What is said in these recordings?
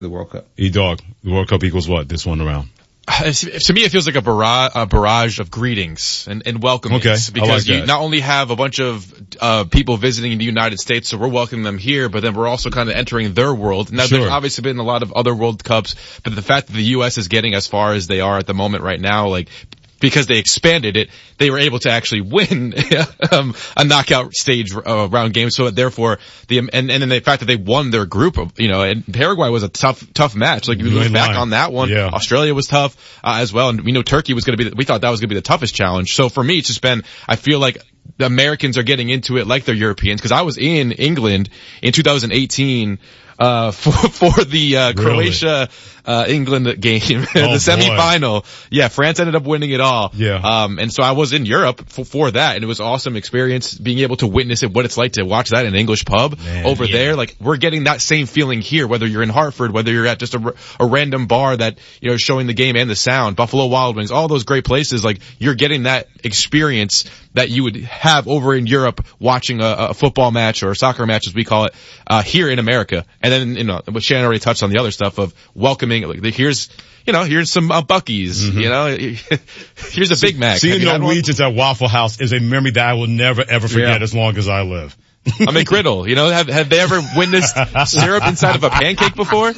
the World Cup. E-Dog, the World Cup equals what this one around? To me, it feels like a barrage of greetings and welcomings. Okay, because like you not only have a bunch of people visiting the United States, so we're welcoming them here, but then we're also kind of entering their world. Now, there's obviously been a lot of other World Cups, but the fact that the U.S. is getting as far as they are at the moment right now, like, because they expanded it, they were able to actually win a knockout stage round game. So therefore, and then the fact that they won their group, and Paraguay was a tough match. Like, if you look back on that one, Australia was tough as well, and we know Turkey was going to be. We thought that was going to be the toughest challenge. So for me, it's just been. I feel like the Americans are getting into it like they're Europeans, because I was in England in 2018. For the Croatia England game, the semifinal. Yeah, France ended up winning it all. Yeah. And so I was in Europe for that, and it was an awesome experience being able to witness it, what it's like to watch that in an English pub over there. Like, we're getting that same feeling here, whether you're in Hartford, whether you're at just a random bar that, showing the game and the sound, Buffalo Wild Wings, all those great places. Like, you're getting that experience that you would have over in Europe watching a football match or a soccer match, as we call it, here in America. And then, what Shannon already touched on, the other stuff of welcoming, like, here's some Buc-ee's, here's a Big Mac. Seeing Norwegians at Waffle House is a memory that I will never ever forget as long as I live. I mean, griddle, have they ever witnessed syrup inside of a pancake before?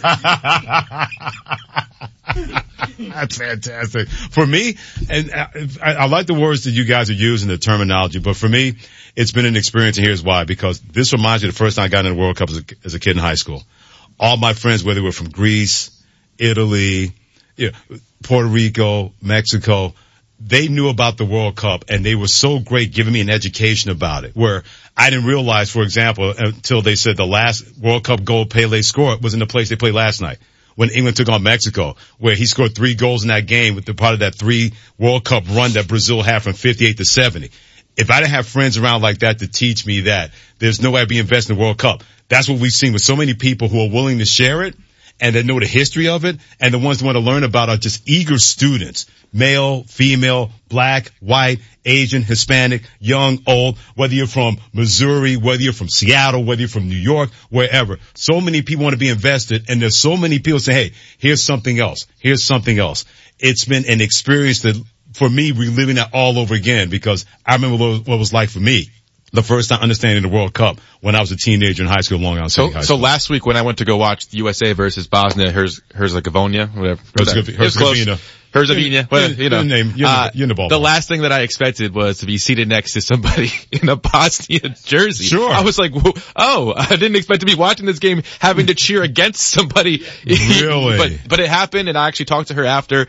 That's fantastic. For me, and I like the words that you guys are using, the terminology, but for me, it's been an experience, and here's why. Because this reminds me of the first time I got in the World Cup as a kid in high school. All my friends, whether they were from Greece, Italy, Puerto Rico, Mexico, they knew about the World Cup, and they were so great giving me an education about it, where I didn't realize, for example, until they said the last World Cup goal Pele scored was in the place they played last night, when England took on Mexico, where he scored 3 goals in that game with the part of that 3 World Cup run that Brazil had from 58 to 70. If I didn't have friends around like that to teach me that there's no way I'd be invested in the World Cup, that's what we've seen with so many people who are willing to share it and that know the history of it, and the ones who want to learn about are just eager students, male, female, black, white, Asian, Hispanic, young, old, whether you're from Missouri, whether you're from Seattle, whether you're from New York, wherever. So many people want to be invested, and there's so many people say, hey, here's something else. Here's something else. It's been an experience that, for me, reliving that all over again, because I remember what it was like for me the first time understanding the World Cup when I was a teenager in high school, Long Island City High School. So last week when I went to go watch the USA versus Bosnia, Herzegovina, whatever. Herzegovina. Herzegovina, you're in the ball. The last thing that I expected was to be seated next to somebody in a Bosnia jersey. Sure. I was like, I didn't expect to be watching this game having to cheer against somebody. Really? But it happened, and I actually talked to her after.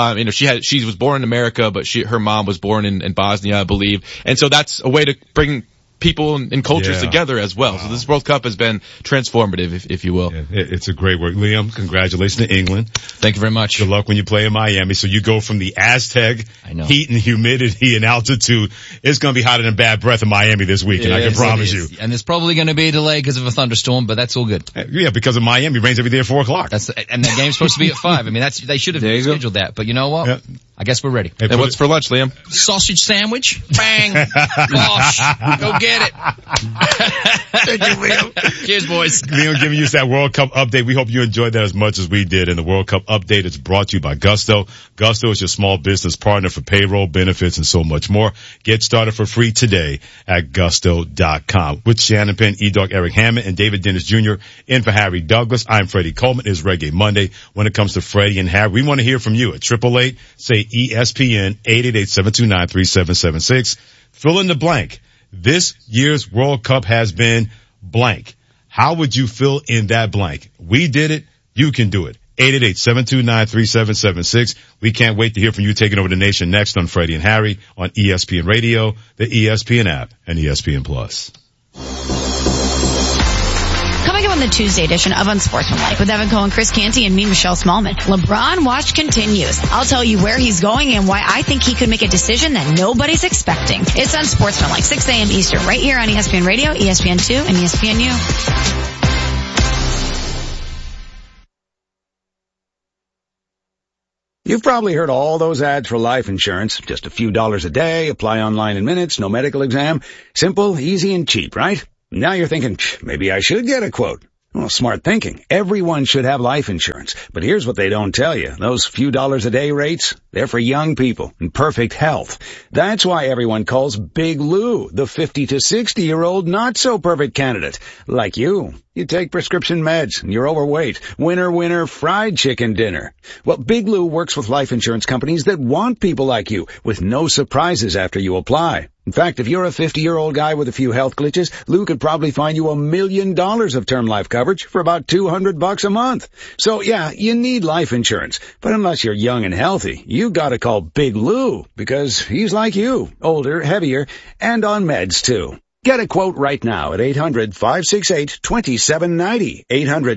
She was born in America, but her mom was born in Bosnia, I believe. And so that's a way to bring people and cultures together as well. Wow. So this World Cup has been transformative, if you will. Yeah, it's a great work. Liam, congratulations to England. Thank you very much. Good luck when you play in Miami. So you go from the Aztec heat and humidity and altitude. It's going to be hotter than bad breath in Miami this week, and I can promise you. And there's probably going to be a delay because of a thunderstorm, but that's all good. Yeah, because of Miami, rains every day at 4 o'clock. And the game's supposed to be at 5. I mean, they should have scheduled that, but you know what? Yeah. I guess we're ready. Hey, and what's for lunch, Liam? Sausage sandwich. Bang. Gosh. Go get it. Thank you, Liam. Cheers, boys. Liam giving you that World Cup update. We hope you enjoyed that as much as we did. And the World Cup update is brought to you by Gusto. Gusto is your small business partner for payroll, benefits, and so much more. Get started for free today at gusto.com. With Shannon Penn, E-Dog, Eric Hammond, and David Dennis Jr. in for Harry Douglas. I'm Freddie Coleman. It's Reggae Monday. When it comes to Freddie and Harry, we want to hear from you at 888, say ESPN, 888-729-3776. Fill in the blank. This year's World Cup has been blank. How would you fill in that blank? We did it. You can do it. 888-729-3776. We can't wait to hear from you taking over the nation next on Freddie and Harry on ESPN Radio, the ESPN app, and ESPN Plus. Coming up on the Tuesday edition of Unsportsmanlike with Evan Cohen, Chris Canty, and me, Michelle Smallman. LeBron watch continues. I'll tell you where he's going and why I think he could make a decision that nobody's expecting. It's Unsportsmanlike, 6 a.m. Eastern, right here on ESPN Radio, ESPN2, and ESPNU. You've probably heard all those ads for life insurance. Just a few dollars a day, apply online in minutes, no medical exam. Simple, easy, and cheap, right? Now you're thinking, maybe I should get a quote. Well, smart thinking. Everyone should have life insurance. But here's what they don't tell you. Those few dollars a day rates, they're for young people in perfect health. That's why everyone calls Big Lou the 50 to 60-year-old not-so-perfect candidate. Like you. You take prescription meds and you're overweight. Winner, winner, fried chicken dinner. Well, Big Lou works with life insurance companies that want people like you with no surprises after you apply. In fact, if you're a 50-year-old guy with a few health glitches, Lou could probably find you $1 million of term life coverage for about $200 a month. So yeah, you need life insurance. But unless you're young and healthy, you gotta call Big Lou because he's like you, older, heavier, and on meds too. Get a quote right now at 800-568-2790,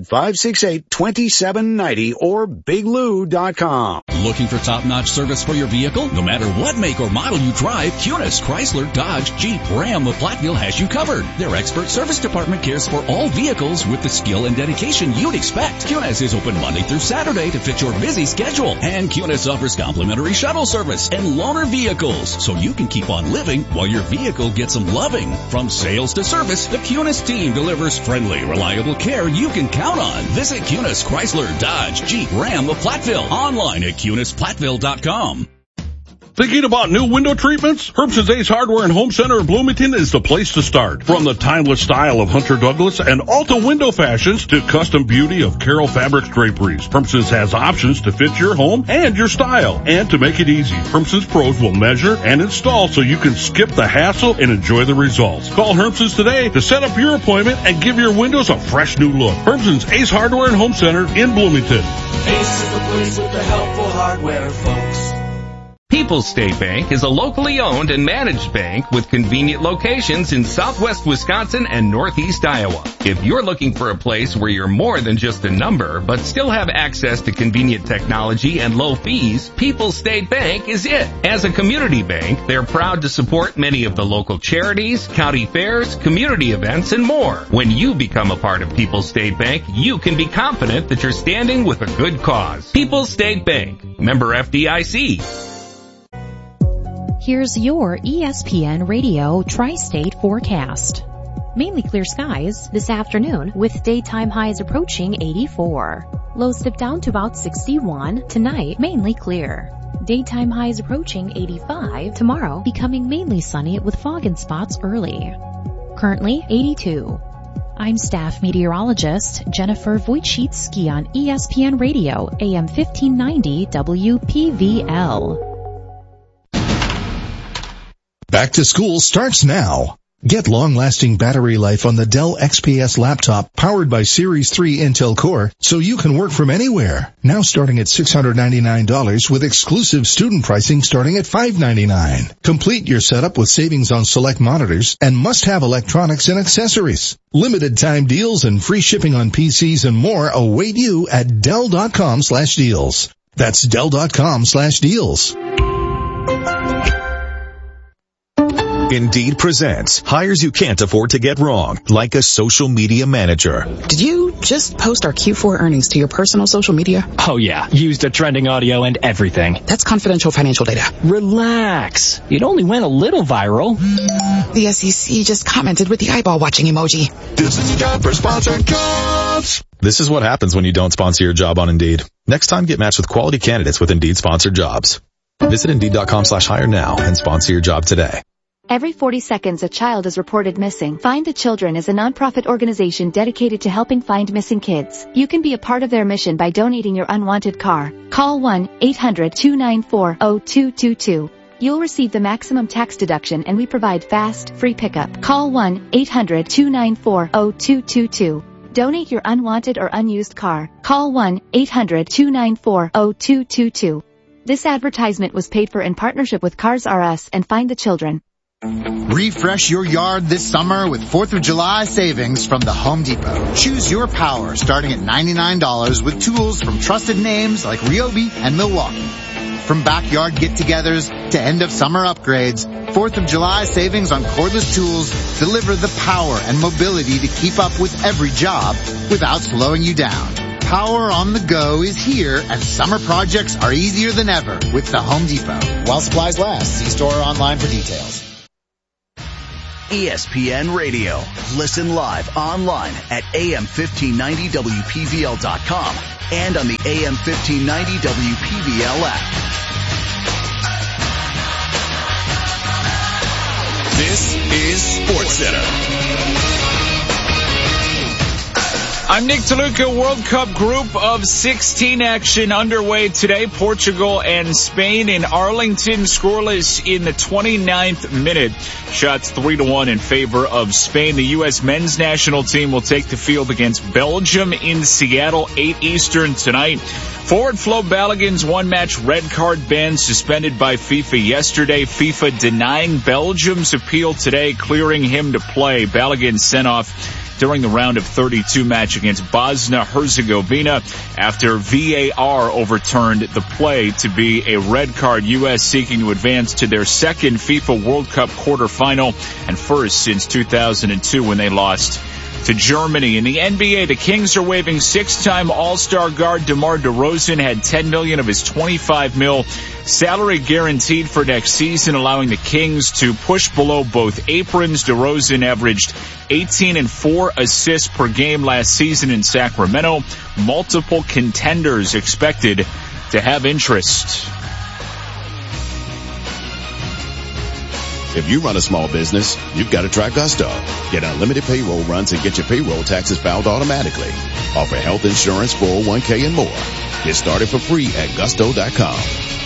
800-568-2790, or biglou.com. Looking for top-notch service for your vehicle? No matter what make or model you drive, Kunis, Chrysler, Dodge, Jeep, Ram of Platteville has you covered. Their expert service department cares for all vehicles with the skill and dedication you'd expect. Kunis is open Monday through Saturday to fit your busy schedule. And Kunis offers complimentary shuttle service and loaner vehicles, so you can keep on living while your vehicle gets some loving. From sales to service, the Kunis team delivers friendly, reliable care you can count on. Visit Kunis, Chrysler, Dodge, Jeep, Ram of Platteville. Online at KunisPlatteville.com. Thinking about new window treatments? Herbson's Ace Hardware and Home Center in Bloomington is the place to start. From the timeless style of Hunter Douglas and Alta window fashions to custom beauty of Carroll Fabrics draperies, Herbson's has options to fit your home and your style. And to make it easy, Herbson's pros will measure and install so you can skip the hassle and enjoy the results. Call Herbson's today to set up your appointment and give your windows a fresh new look. Herbson's Ace Hardware and Home Center in Bloomington. Ace is the place with the helpful hardware, folks. People's State Bank is a locally owned and managed bank with convenient locations in southwest Wisconsin and northeast Iowa. If you're looking for a place where you're more than just a number, but still have access to convenient technology and low fees, People's State Bank is it. As a community bank, they're proud to support many of the local charities, county fairs, community events, and more. When you become a part of People's State Bank, you can be confident that you're standing with a good cause. People's State Bank, member FDIC. Here's your ESPN Radio Tri-State forecast. Mainly clear skies this afternoon with daytime highs approaching 84. Lows dip down to about 61. Tonight, mainly clear. Daytime highs approaching 85. Tomorrow, becoming mainly sunny with fog in spots early. Currently, 82. I'm staff meteorologist Jennifer Wojcicki on ESPN Radio, AM 1590 WPVL. Back to school starts now. Get long-lasting battery life on the Dell XPS laptop powered by Series 3 Intel Core so you can work from anywhere. Now starting at $699 with exclusive student pricing starting at $599. Complete your setup with savings on select monitors and must-have electronics and accessories. Limited time deals and free shipping on PCs and more await you at Dell.com/deals. That's Dell.com/deals. Indeed presents hires you can't afford to get wrong, like a social media manager. Did you just post our Q4 earnings to your personal social media? Oh yeah, used a trending audio and everything. That's confidential financial data. Relax. It only went a little viral. The SEC just commented with the eyeball watching emoji. This is a job for sponsored jobs. This is what happens when you don't sponsor your job on Indeed. Next time, get matched with quality candidates with Indeed sponsored jobs. Visit Indeed.com/hire now and sponsor your job today. Every 40 seconds a child is reported missing. Find the Children is a nonprofit organization dedicated to helping find missing kids. You can be a part of their mission by donating your unwanted car. Call 1-800-294-0222. You'll receive the maximum tax deduction and we provide fast, free pickup. Call 1-800-294-0222. Donate your unwanted or unused car. Call 1-800-294-0222. This advertisement was paid for in partnership with Cars R Us and Find the Children. Refresh your yard this summer with 4th of July savings from the Home Depot. Choose your power starting at $99 with tools from trusted names like Ryobi and Milwaukee. From backyard get-togethers to end-of-summer upgrades, 4th of July savings on cordless tools deliver the power and mobility to keep up with every job without slowing you down. Power on the go is here, and summer projects are easier than ever with the Home Depot. While supplies last, see store or online for details. ESPN Radio. Listen live online at AM1590WPVL.com and on the AM1590 WPVL app. This is SportsCenter. I'm Nick DeLuca. World Cup Group of 16 action underway today. Portugal and Spain in Arlington, scoreless in the 29th minute. Shots 3-1 in favor of Spain. The U.S. men's national team will take the field against Belgium in Seattle, 8 Eastern tonight. Forward Flo Balogun's one-match red card ban suspended by FIFA yesterday. FIFA denying Belgium's appeal today, clearing him to play. Balogun sent off during the round of 32 match against Bosnia-Herzegovina after VAR overturned the play to be a red card. U.S. seeking to advance to their second FIFA World Cup quarterfinal and first since 2002 when they lost to Germany. In the NBA, the Kings are waiving 6-time All-Star guard DeMar DeRozan. Had $10 million of his $25 million salary guaranteed for next season, allowing the Kings to push below both aprons. DeRozan averaged 18 and 4 assists per game last season in Sacramento. Multiple contenders expected to have interest. If you run a small business, you've got to try Gusto. Get unlimited payroll runs and get your payroll taxes filed automatically. Offer health insurance, 401k, and more. Get started for free at gusto.com.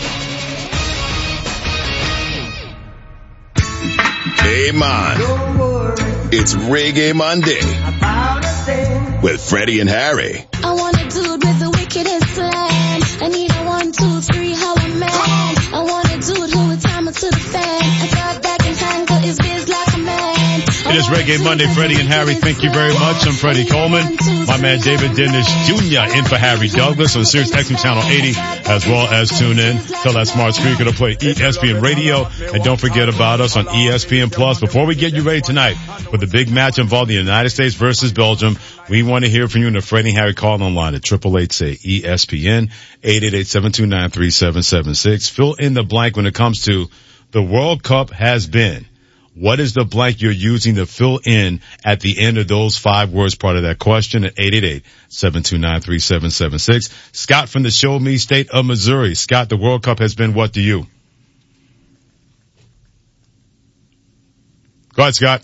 Hey, man. It's Reggae Monday with Freddie and Harry. I want a dude with the wickedest slang. I need a 1, 2, 3 holler man. I want a dude who would time it to the fan. I thought that can tangle his biz like a man. It is Reggae Monday, Freddie and Harry. Thank you very much. I'm Freddie Coleman. My man David Dennis Jr. in for Harry Douglas on Sirius XM Channel 80, as well as tune in. Tell that smart speaker to play ESPN Radio. And don't forget about us on ESPN Plus. Before we get you ready tonight for the big match involving the United States versus Belgium, we want to hear from you in the Freddie and Harry call online at 888-SAY-ESPN, 888-729-3776. Fill in the blank when it comes to the World Cup has been. What is the blank you're using to fill in at the end of those 5 words part of that question at 888-729-3776. Scott from the Show Me State of Missouri. Scott, the World Cup has been what to you? Go ahead, Scott.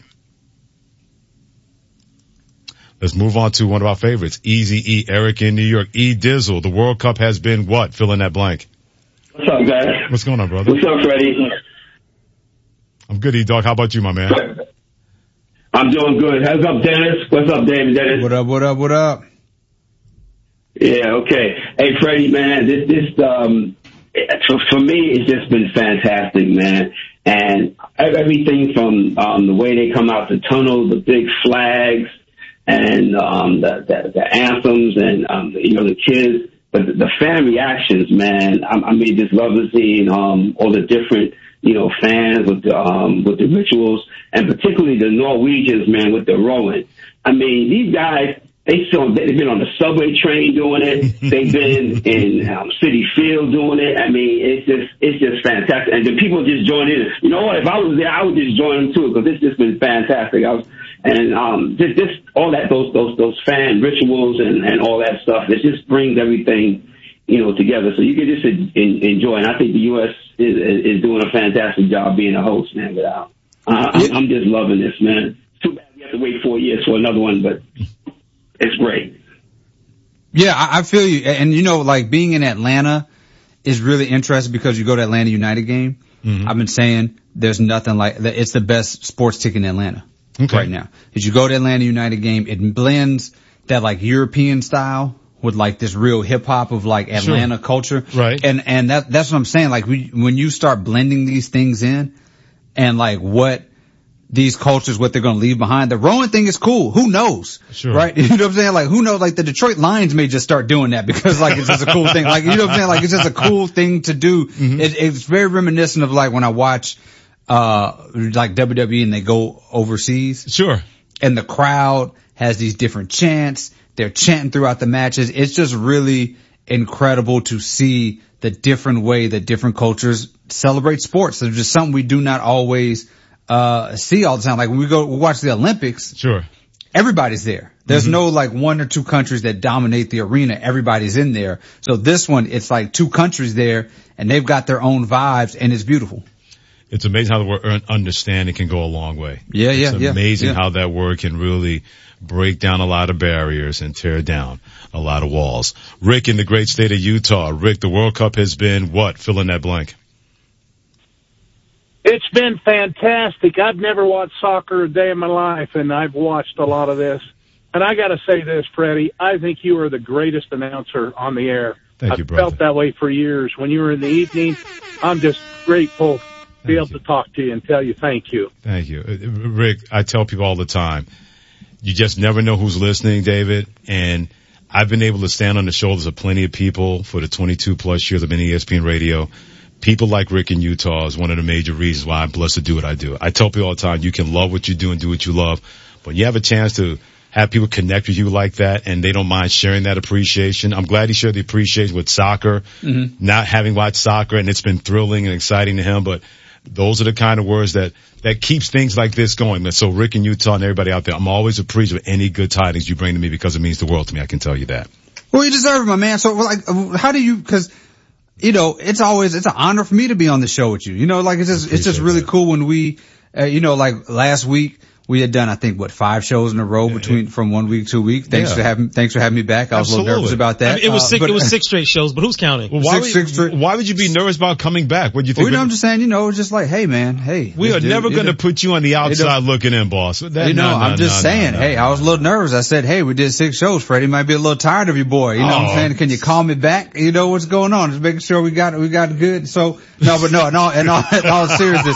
Let's move on to one of our favorites, Easy E, Eric in New York. E Dizzle, the World Cup has been what? Fill in that blank. What's up, guys? What's going on, brother? What's up, Freddie? I'm good, E-Dog. How about you, my man? I'm doing good. What's up, Dennis? What's up, David Dennis? What up, what up, what up? Yeah, okay. Hey, Freddie, man, for me, it's just been fantastic, man. And everything from the way they come out the tunnel, the big flags, and the anthems, and the kids, but the fan reactions, man. I mean, just love seeing all the different fans with the rituals, and particularly the Norwegians, man, with the rowing. I mean, these guys, they've been on the subway train doing it. They've been in Citi Field doing it. I mean, it's just fantastic. And the people just join in. You know what? If I was there, I would just join them too, because it's just been fantastic. Just all that, those fan rituals and all that stuff. It just brings everything, together. So you can just enjoy. And I think the U.S. is doing a fantastic job being a host, man. I'm just loving this, man. Too bad we have to wait 4 years for another one, but it's great. Yeah, I feel you. And being in Atlanta is really interesting because you go to Atlanta United game. Mm-hmm. I've been saying there's nothing like that. It's the best sports ticket in Atlanta right now. As you go to Atlanta United game, it blends that European style with this real hip hop of Atlanta culture. Right. And that's what I'm saying. When you start blending these things in and what these cultures, what they're going to leave behind. The rowing thing is cool. Who knows? Sure. Right? You know what I'm saying? Who knows? The Detroit Lions may just start doing that because it's just a cool thing. You know what I'm saying? It's just a cool thing to do. Mm-hmm. It's very reminiscent of when I watch, WWE and they go overseas. Sure. And the crowd has these different chants. They're chanting throughout the matches. It's just really incredible to see the different way that different cultures celebrate sports. It's just something we do not always see all the time. Like when we watch the Olympics. Sure. Everybody's there. There's no like 1 or 2 countries that dominate the arena. Everybody's in there. So this one, it's like 2 countries there and they've got their own vibes and it's beautiful. It's amazing how the word understanding can go a long way. It's amazing how that word can really break down a lot of barriers and tear down a lot of walls. Rick in the great state of Utah. Rick, the World Cup has been what? Fill in that blank. It's been fantastic. I've never watched soccer a day in my life, and I've watched a lot of this. And I got to say this, Freddie, I think you are the greatest announcer on the air. Thank you, brother. I've felt that way for years. When you were in the evening, I'm just grateful to be able to talk to you and tell you thank you. Thank you. Rick, I tell people all the time, you just never know who's listening, David, and I've been able to stand on the shoulders of plenty of people for the 22-plus years I've been in ESPN Radio. People like Rick in Utah is one of the major reasons why I'm blessed to do what I do. I tell people all the time, you can love what you do and do what you love, but you have a chance to have people connect with you like that and they don't mind sharing that appreciation. I'm glad he shared the appreciation with soccer, not having watched soccer, and it's been thrilling and exciting to him, but those are the kind of words that keeps things like this going. So Rick in Utah and everybody out there, I'm always appreciative of any good tidings you bring to me because it means the world to me. I can tell you that. Well, you deserve it, my man. So like, how do you, cause you know, it's an honor for me to be on the show with you. You know, like it's just really cool when we, you know, like last week we had done, I think, 5 shows in a row from 1 week to a week. Thanks for having me back. I was a little nervous about that. I mean, it was 6 straight shows, but who's counting? Well, why would you be nervous about coming back? What do you think? Well, you know, I'm just saying, you know, just like, hey man, we are never going to put you on the outside looking in, boss. I'm just saying, I was a little nervous. I said, hey, we did 6 shows. Freddie might be a little tired of you, boy. You know what I'm saying? Can you call me back? You know what's going on? Just making sure we got good. So, in all seriousness,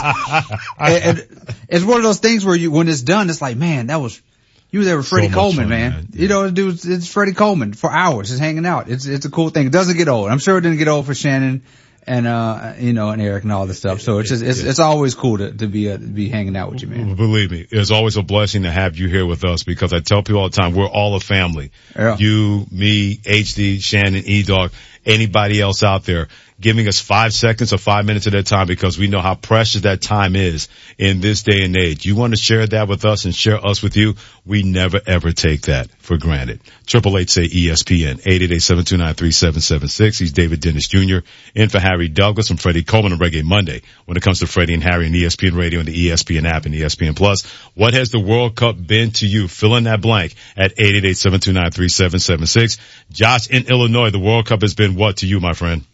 it's one of those things where when it's done, it's like, man, you were there with Freddie Coleman, man. You know, it's Freddie Coleman for hours, just hanging out. It's a cool thing. It doesn't get old. I'm sure it didn't get old for Shannon and, you know, and Eric and all this stuff. So it's always cool to be hanging out with you, man. Believe me, it's always a blessing to have you here with us because I tell people all the time, we're all a family. Yeah. You, me, HD, Shannon, E-Dog, anybody else out there giving us 5 seconds or 5 minutes of their time because we know how precious that time is in this day and age. You want to share that with us and share us with you? We never ever take that for granted. 888-SAY-ESPN, 888-729-3776. He's David Dennis Jr. in for Harry Douglas and Freddie Coleman on Reggae Monday. When it comes to Freddie and Harry and ESPN Radio and the ESPN app and ESPN Plus, what has the World Cup been to you? Fill in that blank at 888-729-3776. Josh in Illinois, the World Cup has been what to you, my friend?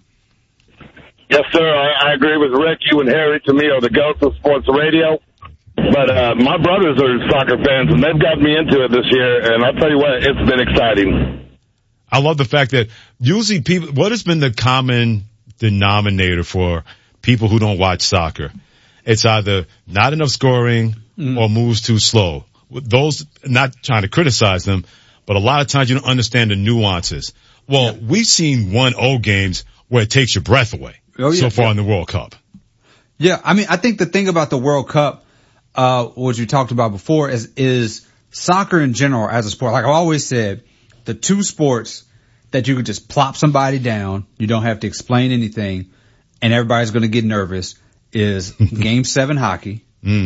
Yes, sir. I agree with Rick. You and Harry, to me, are the goats of sports radio. But my brothers are soccer fans, and they've got me into it this year. And I'll tell you what, it's been exciting. I love the fact that usually people, what has been the common denominator for people who don't watch soccer? It's either not enough scoring or moves too slow. Those, not trying to criticize them, but a lot of times you don't understand the nuances. Well, we've seen 1-0 games where it takes your breath away so far in the World Cup. Yeah, I mean, I think the thing about the World Cup, what you talked about before is soccer in general as a sport. Like I've always said, the 2 sports that you could just plop somebody down, you don't have to explain anything, and everybody's going to get nervous is Game 7 hockey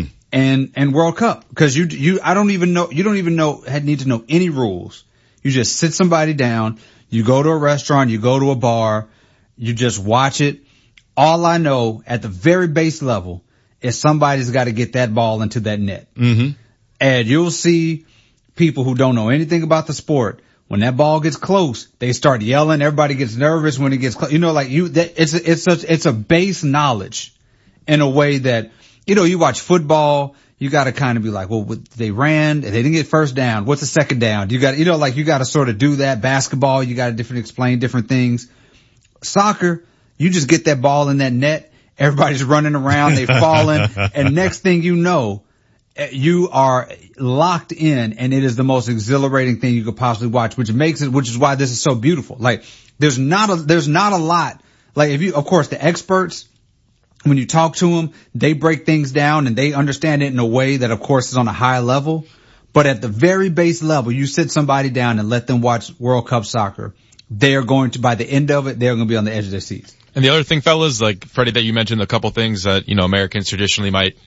and World Cup. Cause you don't even need to know any rules. You just sit somebody down, you go to a restaurant, you go to a bar, you just watch it. All I know at the very base level is somebody's got to get that ball into that net. And you'll see people who don't know anything about the sport. When that ball gets close, they start yelling. Everybody gets nervous when it gets close. You know, like it's a base knowledge in a way that, you know, you watch football, you got to kind of be like, well, they ran, they didn't get first down. What's the second down? You got, you know, like you got to sort of do that. Basketball, you got to explain different things. Soccer, you just get that ball in that net. Everybody's running around, they're falling, and next thing you know, you are locked in, and it is the most exhilarating thing you could possibly watch, which is why this is so beautiful. Like, there's not a lot. Like, of course, the experts, when you talk to them, they break things down and they understand it in a way that, of course, is on a high level. But at the very base level, you sit somebody down and let them watch World Cup soccer. They are going to, by the end of it, they're going to be on the edge of their seats. And the other thing, fellas, like Freddie, that you mentioned a couple things that, you know, Americans traditionally might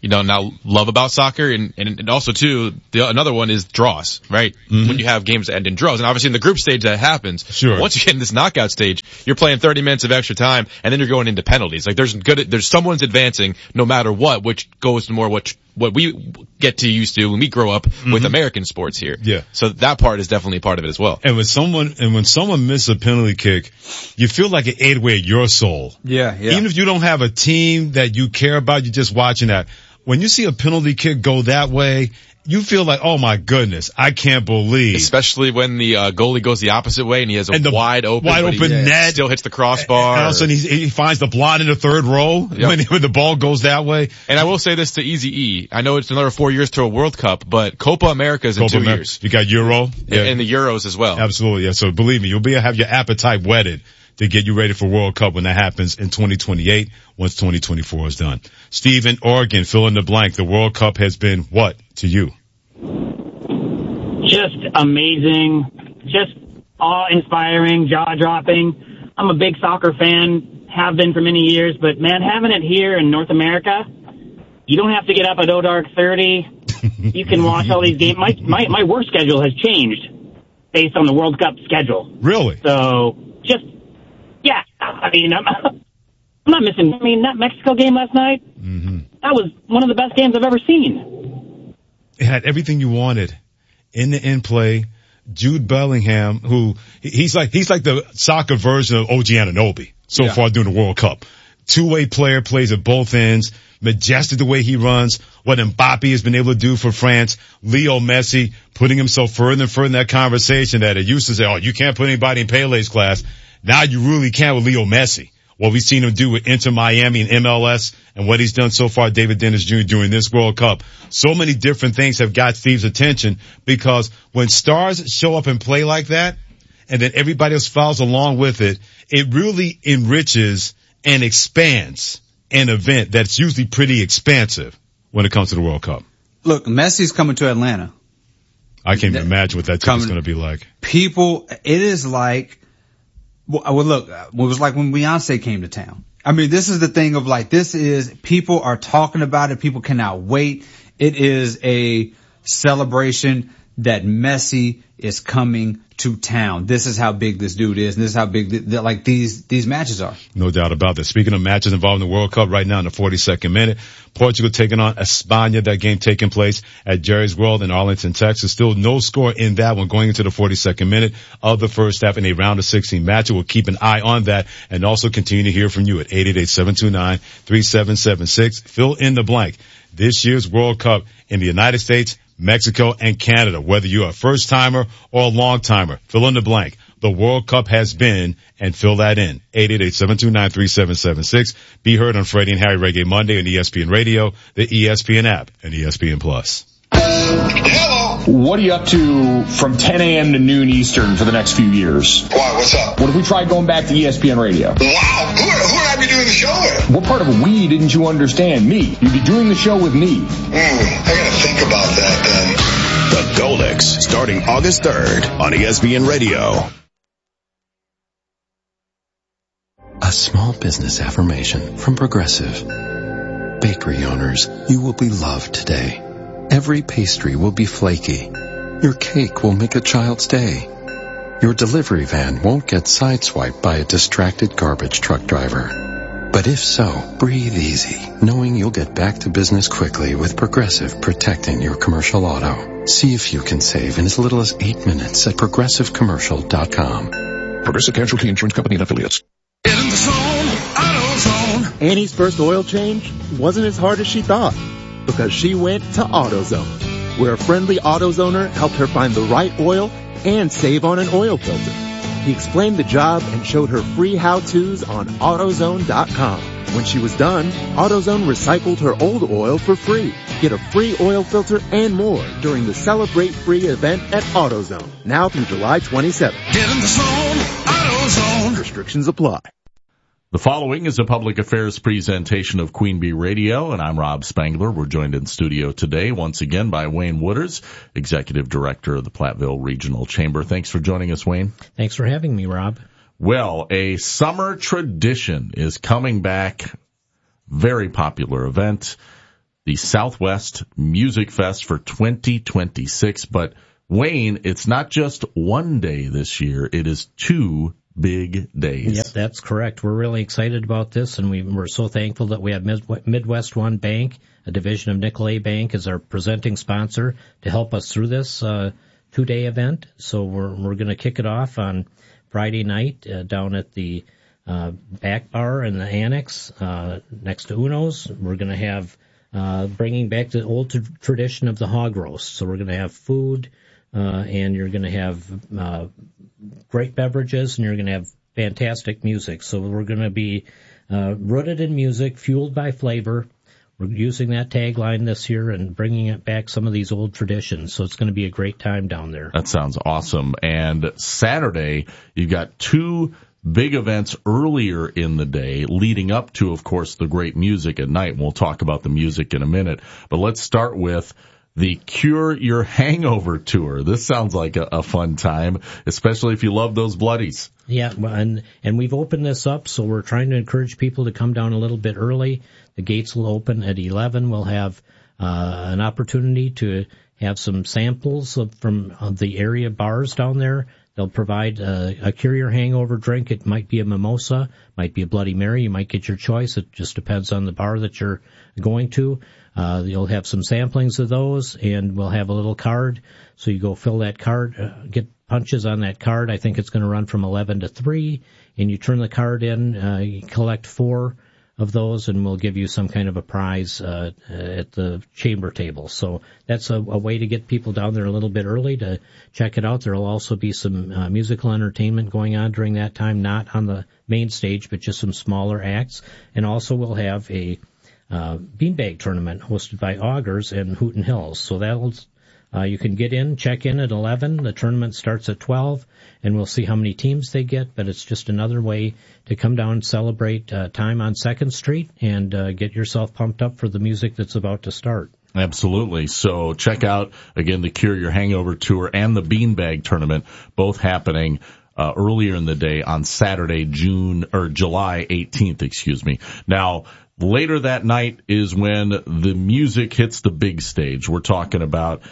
now love about soccer. And also too, another one is draws, right? Mm-hmm. When you have games that end in draws. And obviously in the group stage that happens. Sure. Once you get in this knockout stage, you're playing 30 minutes of extra time and then you're going into penalties. Like there's someone's advancing no matter what, which goes to more what we get to used to when we grow up with American sports here. Yeah. So that part is definitely part of it as well. And when someone misses a penalty kick, you feel like it ate away at your soul. Yeah. Even if you don't have a team that you care about, you're just watching that. When you see a penalty kick go that way, you feel like, oh my goodness, I can't believe. Especially when the goalie goes the opposite way and he has a wide open net. Still hits the crossbar. And all of a sudden he finds the blonde in the third row when the ball goes that way. And I will say this to Easy E. I know it's another 4 years to a World Cup, but Copa America is in 2 years. You got Euro. Yeah. And the Euros as well. Absolutely. Yeah. So believe me, you'll have your appetite whetted to get you ready for World Cup when that happens in 2028 once 2024 is done. Steve in Oregon, fill in the blank. The World Cup has been what to you? Just amazing, just awe-inspiring, jaw-dropping. I'm a big soccer fan, have been for many years, but man, having it here in North America, you don't have to get up at dark 30. You can watch all these games. My work schedule has changed based on the World Cup schedule. Really? So, I'm not missing. That Mexico game last night, that was one of the best games I've ever seen. It had everything you wanted in the end play. Jude Bellingham, who he's like the soccer version of OG Anunoby so far during the World Cup. Two-way player, plays at both ends, majestic the way he runs, what Mbappe has been able to do for France, Leo Messi putting himself further and further in that conversation that it used to say, oh, you can't put anybody in Pele's class. Now you really can with Leo Messi. What we've seen him do with Inter Miami and MLS and what he's done so far, David Dennis Jr. during this World Cup. So many different things have got Steve's attention because when stars show up and play like that and then everybody else follows along with it, it really enriches and expands an event that's usually pretty expansive when it comes to the World Cup. Look, Messi's coming to Atlanta. I can't even imagine what that team is going to be like. It is like, well, look, it was like when Beyonce came to town. I mean, this is the thing of like, people are talking about it. People cannot wait. It is a celebration that Messi is coming to town. This is how big this dude is, and this is how big these matches are. No doubt about that. Speaking of matches involved in the World Cup right now in the 42nd minute, Portugal taking on España, that game taking place at Jerry's World in Arlington, Texas. Still no score in that one going into the 42nd minute of the first half in a round of 16 match. We'll keep an eye on that and also continue to hear from you at 888-729-3776. Fill in the blank. This year's World Cup in the United States, Mexico, and Canada. Whether you're a first-timer or a long-timer, fill in the blank. The World Cup has been, and fill that in. 888-729-3776. Be heard on Freddie and Harry Reggae Monday on ESPN Radio, the ESPN app, and ESPN Plus. What are you up to from 10 a.m. to noon Eastern for the next few years? Why? What's up? What if we tried going back to ESPN Radio? Wow. Who would I be doing the show with? What part of we didn't you understand? Me. You'd be doing the show with me. I gotta think about that then. The Golix, starting August 3rd on ESPN Radio. A small business affirmation from Progressive. Bakery owners, you will be loved today. Every pastry will be flaky. Your cake will make a child's day. Your delivery van won't get sideswiped by a distracted garbage truck driver. But if so, breathe easy, knowing you'll get back to business quickly with Progressive protecting your commercial auto. See if you can save in as little as 8 minutes at ProgressiveCommercial.com. Progressive Casualty Insurance Company and Affiliates. Get in the zone, AutoZone. Annie's first oil change wasn't as hard as she thought because she went to AutoZone, where a friendly AutoZoner helped her find the right oil and save on an oil filter. He explained the job and showed her free how-tos on AutoZone.com. When she was done, AutoZone recycled her old oil for free. Get a free oil filter and more during the Celebrate Free event at AutoZone, now through July 27th. Get in the zone, AutoZone. Restrictions apply. The following is a public affairs presentation of Queen Bee Radio, and I'm Rob Spangler. We're joined in studio today once again by Wayne Wooders, Executive Director of the Platteville Regional Chamber. Thanks for joining us, Wayne. Thanks for having me, Rob. Well, a summer tradition is coming back. Very popular event. the Southwest Music Fest for 2026. But Wayne, it's not just one day this year. It is 2 big days. Yep, that's correct. We're really excited about this, and we're so thankful that we have Midwest One Bank, a division of Nicolet Bank, as our presenting sponsor to help us through this 2-day event. So we're going to kick it off on Friday night down at the back bar in the annex next to Uno's. We're going to have bringing back the old tradition of the hog roast. So we're going to have food, and you're going to have great beverages, and you're going to have fantastic music. So we're going to be rooted in music, fueled by flavor. We're using that tagline this year and bringing it back some of these old traditions. So it's going to be a great time down there. That sounds awesome. And Saturday, you've got 2 big events earlier in the day, leading up to, of course, the great music at night. We'll talk about the music in a minute. But let's start with the Cure Your Hangover Tour. This sounds like a fun time, especially if you love those bloodies. Yeah, and we've opened this up, so we're trying to encourage people to come down a little bit early. The gates will open at 11. We'll have an opportunity to have some samples from the area bars down there. They'll provide a Cure Your Hangover drink. It might be a mimosa, might be a Bloody Mary. You might get your choice. It just depends on the bar that you're going to. You'll have some samplings of those, and we'll have a little card. So you go fill that card, get punches on that card. I think it's going to run from 11 to 3, and you turn the card in. You collect 4 of those, and we'll give you some kind of a prize at the chamber table. So that's a way to get people down there a little bit early to check it out. There will also be some musical entertainment going on during that time, not on the main stage, but just some smaller acts. And also we'll have a beanbag tournament hosted by Augers and Hooten Hills. So that'll you can get in, check in at 11. The tournament starts at 12, and we'll see how many teams they get, but it's just another way to come down and celebrate time on 2nd Street and get yourself pumped up for the music that's about to start. Absolutely. So check out, again, the Cure Your Hangover Tour and the Beanbag Tournament, both happening earlier in the day on Saturday, July 18th, Now, later that night is when the music hits the big stage. We're talking about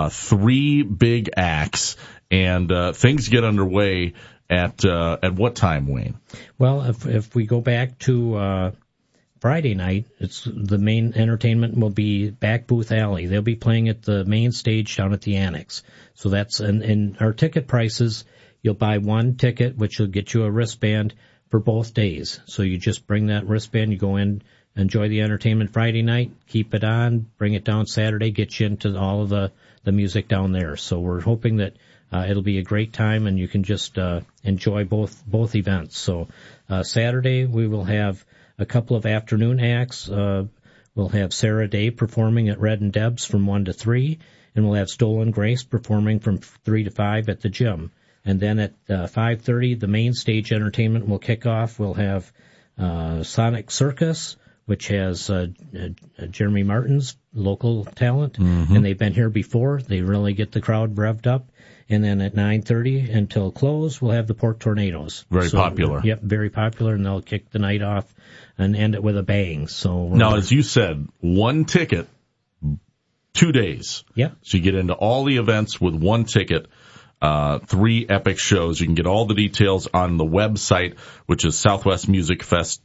3 big acts, and things get underway at what time, Wayne? Well, if we go back to Friday night, it's the main entertainment will be Back Booth Alley. They'll be playing at the main stage down at the annex. So that's and our ticket prices. You'll buy 1 ticket, which will get you a wristband for both days. So you just bring that wristband, you go in, enjoy the entertainment Friday night, keep it on, bring it down Saturday, get you into all of the music down there. So we're hoping that it'll be a great time, and you can just enjoy both events. So Saturday we will have a couple of afternoon acts. We'll have Sarah Day performing at Red and Deb's from 1 to 3, and we'll have Stolen Grace performing from 3 to 5 at the gym. And then at 5:30, the main stage entertainment will kick off. We'll have Sonic Circus, which has Jeremy Martin's local talent, and they've been here before. They really get the crowd revved up. And then at 9:30 until close, we'll have the Pork Tornadoes. Very popular. Yep, very popular, and they'll kick the night off and end it with a bang. So now, as you said, 1 ticket, 2 days. Yep. So you get into all the events with 1 ticket. 3 epic shows. You can get all the details on the website, which is Southwest Music Fest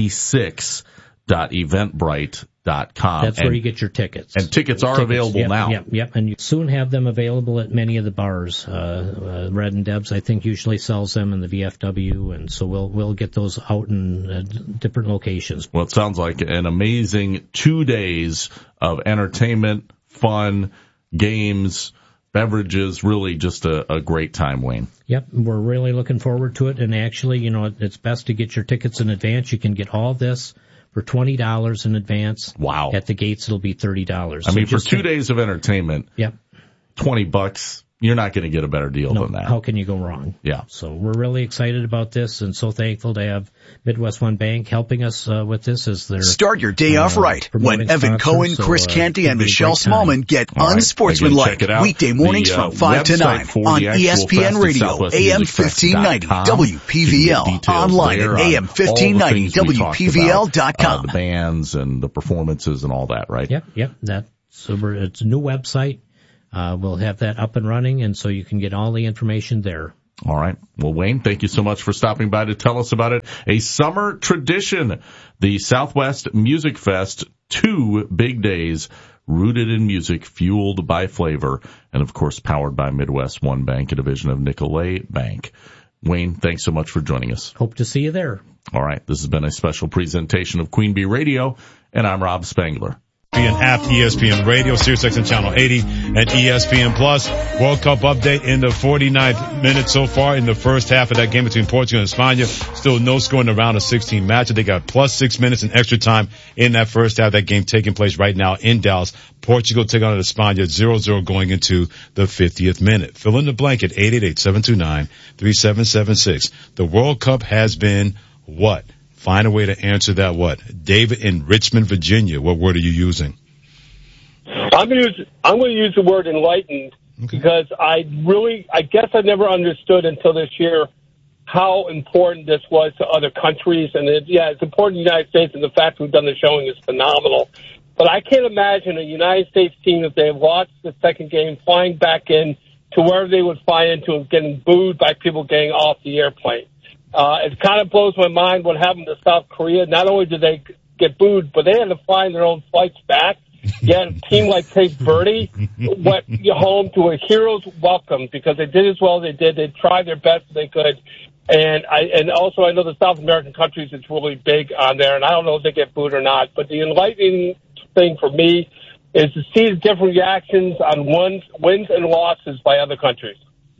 26.eventbrite.com. That's where you get your tickets. And tickets are available now. Yep. And you soon have them available at many of the bars. Red and Deb's, I think, usually sells them in the VFW, and so we'll get those out in different locations. Well, it sounds like an amazing 2 days of entertainment, fun, games, beverages, really just a great time, Wayne. Yep, we're really looking forward to it. And actually, it's best to get your tickets in advance. You can get all this for $20 in advance. Wow. At the gates, it'll be $30. I mean, for 2 days of entertainment, yep, $20, You're not going to get a better deal than that. How can you go wrong? Yeah. So we're really excited about this and so thankful to have Midwest One Bank helping us with this as their Start your day off right when Evan Cohen, Chris Canty, and Michelle Smallman get unsportsmanlike weekday mornings from 5 to 9 on ESPN Radio, AM 1590, WPVL, online at AM1590, WPVL.com. The bands and the performances and all that, right? Yep. It's a new website. We'll have that up and running, and so you can get all the information there. All right. Well, Wayne, thank you so much for stopping by to tell us about it. A summer tradition, the Southwest Music Fest, 2 big days rooted in music, fueled by flavor, and of course powered by Midwest One Bank, a division of Nicolet Bank. Wayne, thanks so much for joining us. Hope to see you there. All right. This has been a special presentation of Queen Bee Radio, and I'm Rob Spangler. ESPN app, ESPN Radio, SiriusXM Channel 80, and ESPN Plus. World Cup update in the 49th minute so far in the first half of that game between Portugal and Spain. Still no score in the round of 16 match. They got plus 6 minutes in extra time in that first half. That game taking place right now in Dallas. Portugal taking on Spain 0-0 going into the 50th minute. Fill in the blank at 888-729-3776. The World Cup has been what? Find a way to answer that what? David in Richmond, Virginia. What word are you using? I'm going to use the word enlightened because I guess I never understood until this year how important this was to other countries. And it's important to the United States, and the fact we've done the showing is phenomenal. But I can't imagine a United States team, if they lost the second game, flying back in to wherever they would fly into and getting booed by people getting off the airplane. It kind of blows my mind what happened to South Korea. Not only did they get booed, but they had to fly in their own flights back. Yet a team like Cape Verde went home to a hero's welcome because they did as well as they did. They tried their best as they could. And also I know the South American countries is really big on there, and I don't know if they get booed or not. But the enlightening thing for me is to see the different reactions on wins and losses by other countries.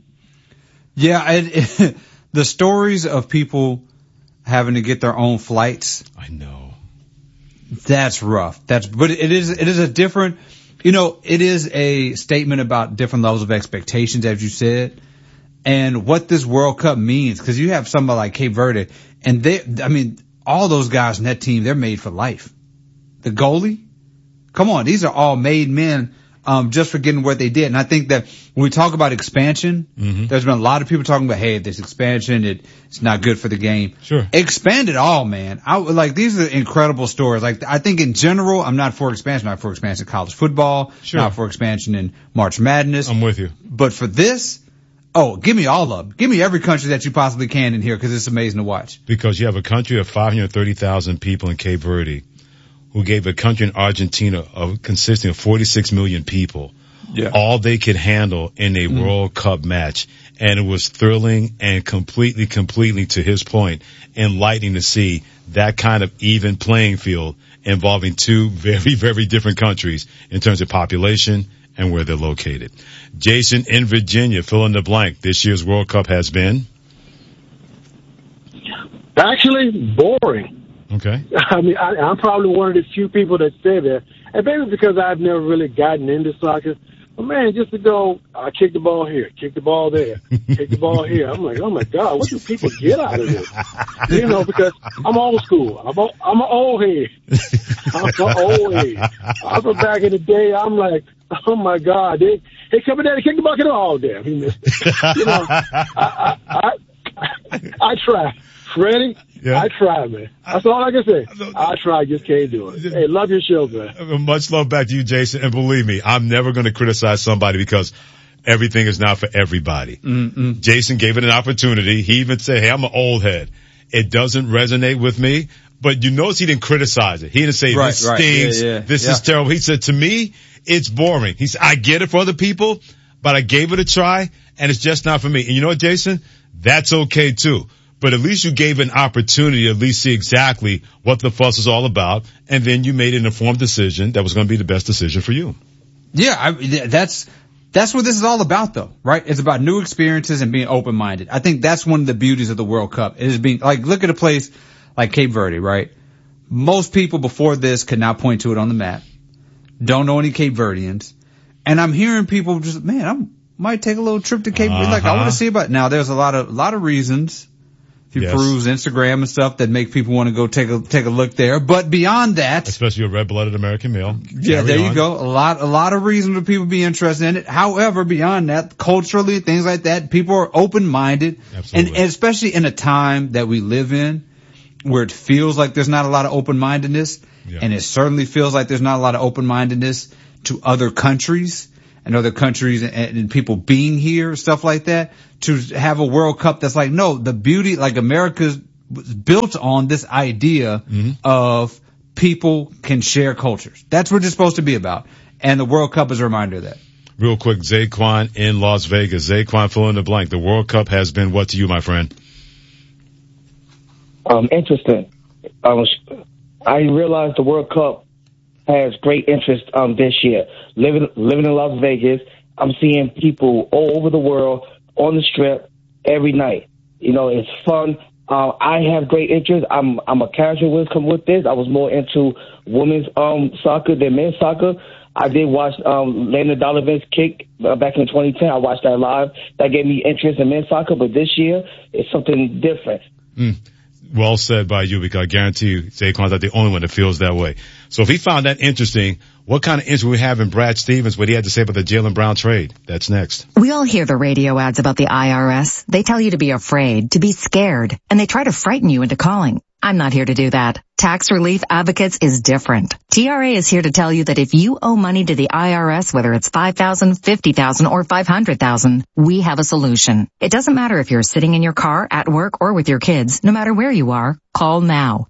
Yeah, the stories of people having to get their own flights. I know. That's rough. But it is a different, it is a statement about different levels of expectations, as you said, and what this World Cup means. Cause you have somebody like Cape Verde, and all those guys in that team, they're made for life. The goalie, come on, these are all made men. Just for getting what they did. And I think that when we talk about expansion, there's been a lot of people talking about, hey, this expansion, it's not good for the game. Sure. Expand it all, man. These are incredible stories. I think in general, I'm not for expansion. I'm not for expansion in college football. Sure. Not for expansion in March Madness. I'm with you. But for this, give me all of them. Give me every country that you possibly can in here because it's amazing to watch. Because you have a country of 530,000 people in Cape Verde, who gave a country in Argentina consisting of 46 million people all they could handle in a World Cup match. And it was thrilling and completely, to his point, enlightening to see that kind of even playing field involving two very, very different countries in terms of population and where they're located. Jason in Virginia, fill in the blank. This year's World Cup has been? Actually, boring. Okay. I mean, I'm probably one of the few people that say that. And maybe because I've never really gotten into soccer. But, man, just to go, I kick the ball here, kick the ball there, kick the ball here. I'm like, oh, my God, what do people get out of this? Because I'm old school. I'm an old head. I'm an old head. I remember back in the day, I'm like, oh, my God. They come in there and kick the bucket all day. He missed it. I try. Freddie, yeah. I try, man. That's all I can say. I try, just can't do it. Hey, love your show, man. Much love back to you, Jason. And believe me, I'm never going to criticize somebody because everything is not for everybody. Mm-mm. Jason gave it an opportunity. He even said, hey, I'm an old head. It doesn't resonate with me. But you notice he didn't criticize it. He didn't say, this stinks, this is terrible. He said, to me, it's boring. He said, I get it for other people, but I gave it a try, and it's just not for me. And you know what, Jason? That's okay, too. But at least you gave an opportunity to at least see exactly what the fuss is all about, and then you made an informed decision that was going to be the best decision for you. Yeah, that's what this is all about, though, right? It's about new experiences and being open-minded. I think that's one of the beauties of the World Cup. It is being, look at a place like Cape Verde, right? Most people before this could not point to it on the map. Don't know any Cape Verdeans. And I'm hearing people just, man, might take a little trip to Cape. Like, I want to see about. Now, there's a lot of reasons. If you peruse Instagram and stuff that make people want to go take a look there. But beyond that, especially a red-blooded American male. Yeah, there you go. A lot of reasons for people to be interested in it. However, beyond that, culturally, things like that, people are open-minded. Absolutely. And especially in a time that we live in where it feels like there's not a lot of open-mindedness. Yeah. And it certainly feels like there's not a lot of open-mindedness to other countries and other countries and people being here, stuff like that, to have a World Cup that's like, no, the beauty, like America's built on this idea of people can share cultures. That's what it's supposed to be about. And the World Cup is a reminder of that. Real quick, Zaquan in Las Vegas. Zaquan, fill in the blank. The World Cup has been what to you, my friend? Interesting. I realized the World Cup has great interest this year. Living in Las Vegas, I'm seeing people all over the world on the strip every night. You know, it's fun. I have great interest. I'm a casual with this. I was more into women's soccer than men's soccer. I did watch Lena Dolovan's kick back in 2010. I watched that live. That gave me interest in men's soccer, but this year it's something different. Well said by you, because I guarantee you Zaquan's not the only one that feels that way. So if he found that interesting, what kind of interest we have in Brad Stevens, what he had to say about the Jaylen Brown trade? That's next. We all hear the radio ads about the IRS. They tell you to be afraid, to be scared, and they try to frighten you into calling. I'm not here to do that. Tax Relief Advocates is different. TRA is here to tell you that if you owe money to the IRS, whether it's $5,000, $50,000, or $500,000, we have a solution. It doesn't matter if you're sitting in your car, at work, or with your kids. No matter where you are, call now.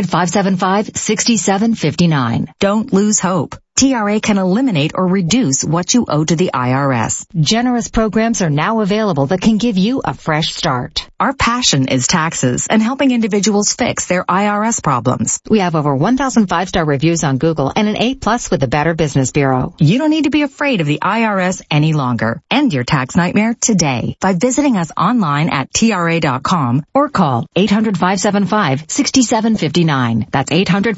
800-575-6759. Don't lose hope. TRA can eliminate or reduce what you owe to the IRS. Generous programs are now available that can give you a fresh start. Our passion is taxes and helping individuals fix their IRS problems. We have over 1,000 5-star reviews on Google and an A+ with the Better Business Bureau. You don't need to be afraid of the IRS any longer. End your tax nightmare today by visiting us online at TRA.com or call 800-575-6759. That's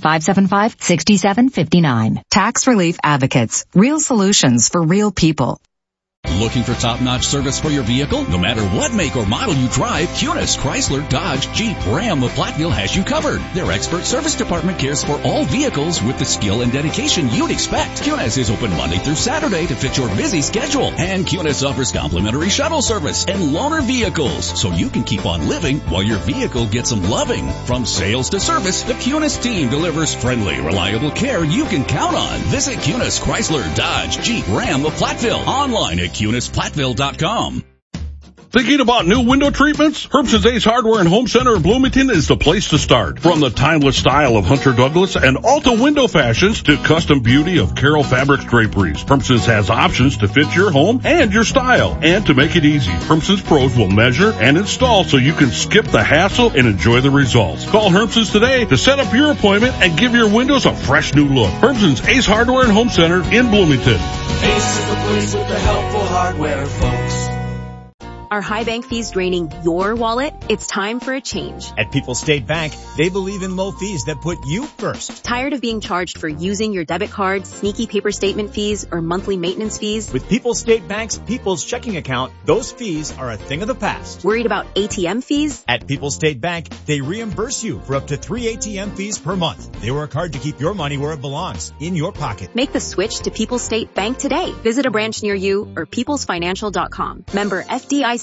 800-575-6759. Tax Relief Advocates. Real solutions for real people. Looking for top-notch service for your vehicle? No matter what make or model you drive, Kunis, Chrysler, Dodge, Jeep, Ram of Platteville has you covered. Their expert service department cares for all vehicles with the skill and dedication you'd expect. Kunis is open Monday through Saturday to fit your busy schedule. And Kunis offers complimentary shuttle service and loaner vehicles, so you can keep on living while your vehicle gets some loving. From sales to service, the Kunis team delivers friendly, reliable care you can count on. Visit Kunis, Chrysler, Dodge, Jeep, Ram of Platteville online at KunisPlatteville.com. Thinking about new window treatments? Herbst's Ace Hardware and Home Center in Bloomington is the place to start. From the timeless style of Hunter Douglas and Alta window fashions to custom beauty of Carroll Fabrics draperies, Herbst's has options to fit your home and your style. And to make it easy, Herbst's pros will measure and install so you can skip the hassle and enjoy the results. Call Herbst's today to set up your appointment and give your windows a fresh new look. Herbst's Ace Hardware and Home Center in Bloomington. Ace is the place with the helpful hardware, folks. Are high bank fees draining your wallet? It's time for a change. At People's State Bank, they believe in low fees that put you first. Tired of being charged for using your debit card, sneaky paper statement fees, or monthly maintenance fees? With People's State Bank's People's Checking Account, those fees are a thing of the past. Worried about ATM fees? At People's State Bank, they reimburse you for up to 3 ATM fees per month. They work hard to keep your money where it belongs, in your pocket. Make the switch to People's State Bank today. Visit a branch near you or peoplesfinancial.com. Member FDIC.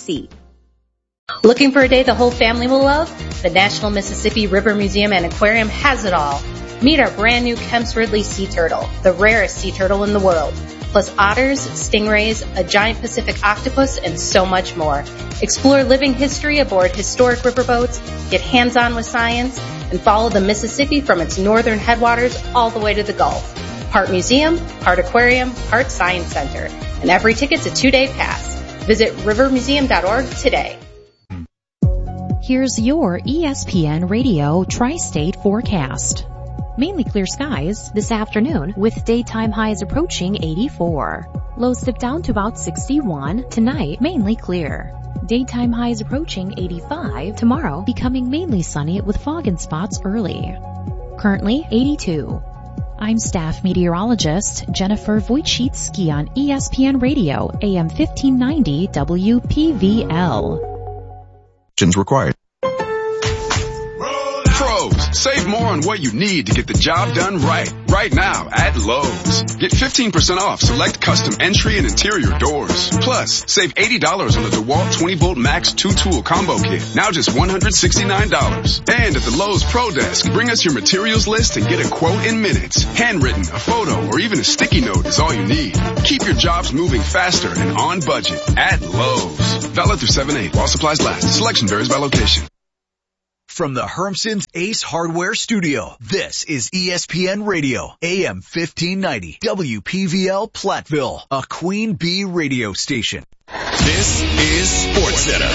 Looking for a day the whole family will love? The National Mississippi River Museum and Aquarium has it all. Meet our brand new Kemp's Ridley sea turtle, the rarest sea turtle in the world, plus otters, stingrays, a giant Pacific octopus, and so much more. Explore living history aboard historic riverboats, get hands-on with science, and follow the Mississippi from its northern headwaters all the way to the Gulf. Part museum, part aquarium, part science center. And every ticket's a 2-day pass. Visit rivermuseum.org today. Here's your ESPN Radio Tri-State forecast. Mainly clear skies this afternoon with daytime highs approaching 84. Lows dip down to about 61. Tonight, mainly clear. Daytime highs approaching 85. Tomorrow, becoming mainly sunny with fog in spots early. Currently 82. I'm staff meteorologist Jennifer Wojcicki on ESPN Radio, AM 1590 WPVL. Required. Pros, save more on what you need to get the job done right now at Lowe's. Get 15% off select custom entry and interior doors. Plus, save $80 on the DeWalt 20-volt Max 2-tool combo kit. Now just $169. And at the Lowe's Pro Desk, bring us your materials list and get a quote in minutes. Handwritten, a photo, or even a sticky note is all you need. Keep your jobs moving faster and on budget at Lowe's. Valid through 7/8 while supplies last. Selection varies by location. From the Hermson's Ace Hardware Studio, this is ESPN Radio, AM 1590, WPVL Platteville, a Queen Bee radio station. This is SportsCenter.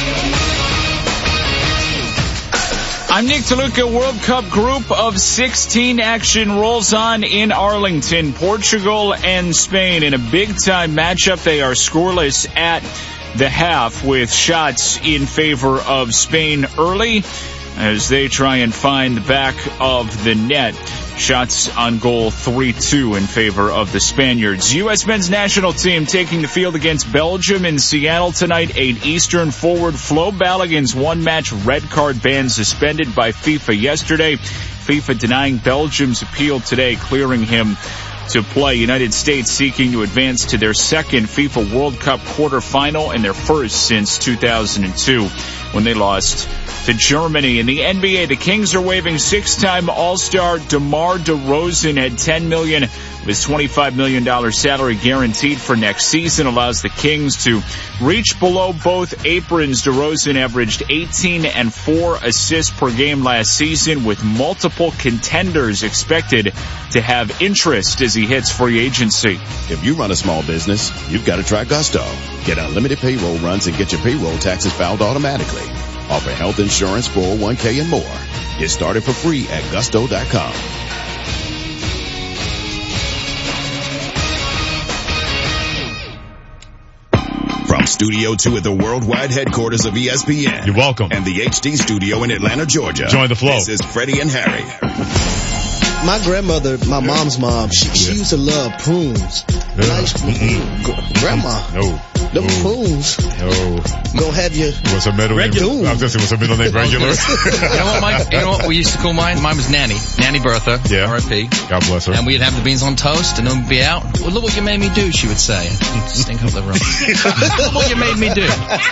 I'm Nick DeLuca. World Cup Group of 16 action rolls on in Arlington. Portugal and Spain in a big-time matchup. They are scoreless at the half with shots in favor of Spain early as they try and find the back of the net. Shots on goal 3-2 in favor of the Spaniards. U.S. men's national team taking the field against Belgium in Seattle tonight. 8 Eastern. Forward Flo Balogun's one-match red card ban suspended by FIFA yesterday. FIFA denying Belgium's appeal today, clearing him to play. United States seeking to advance to their second FIFA World Cup quarterfinal and their first since 2002 when they lost to Germany. In the NBA, the Kings are waiving 6-time All-Star DeMar DeRozan at $10 million with $25 million salary guaranteed for next season. Allows the Kings to reach below both aprons. DeRozan averaged 18 and 4 assists per game last season, with multiple contenders expected to have interest as he hits free agency. If you run a small business, you've got to try Gusto. Get unlimited payroll runs and get your payroll taxes filed automatically. Offer health insurance, 401k, and more. Get started for free at gusto.com. From Studio 2 at the worldwide headquarters of ESPN. You're welcome. And the HD studio in Atlanta, Georgia. Join the flow. This is Freddie and Harry. My grandmother, my mom's mom, she used to love prunes. Grandma. No. Them prunes. No. Go have your what's her middle name? I was going to say, what's her middle name? Regular. You know what we used to call mine? Mine was Nanny Bertha. Yeah. R.I.P. God bless her. And we'd have the beans on toast and then we'd be out. Well, look what you made me do, she would say. Stink up the room. Look what you made me do.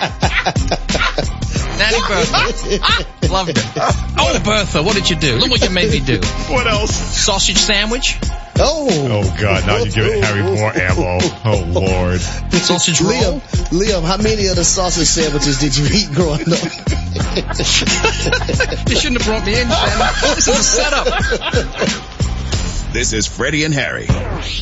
Nanny Bertha. Loved it. Oh, Bertha, what did you do? Look what you made me do. What else? Sausage sandwich. Oh God, now you're giving Harry more ammo. Oh Lord. Sausage roll. Liam, how many of the sausage sandwiches did you eat growing up? You shouldn't have brought me in, Shannon. This is a setup. This is Freddie and Harry.